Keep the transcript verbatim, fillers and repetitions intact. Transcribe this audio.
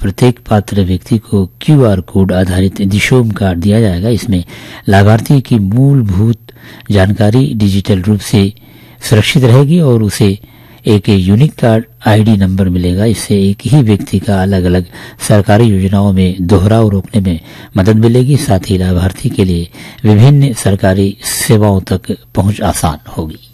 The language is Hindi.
प्रत्येक पात्र व्यक्ति को क्यू आर कोड आधारित दिशोम कार्ड दिया जाएगा। इसमें लाभार्थी की मूलभूत जानकारी डिजिटल रूप से सुरक्षित रहेगी और उसे एक यूनिक कार्ड आईडी नंबर मिलेगा। इससे एक ही व्यक्ति का अलग अलग सरकारी योजनाओं में दोहराव रोकने में मदद मिलेगी। साथ ही लाभार्थी के लिए विभिन्न सरकारी सेवाओं तक पहुंच आसान होगी।